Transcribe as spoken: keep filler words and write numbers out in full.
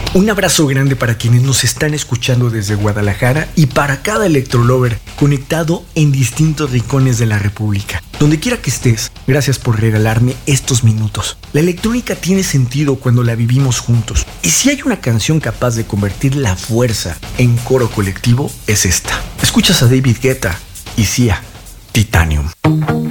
Un abrazo grande para quienes nos están escuchando desde Guadalajara y para cada electrolover conectado en distintos rincones de la República. Donde quiera que estés, gracias por regalarme estos minutos. La electrónica tiene sentido cuando la vivimos juntos. Y si hay una canción capaz de convertir la fuerza en coro colectivo, es esta. Escuchas a David Guetta y Sia, Titanium.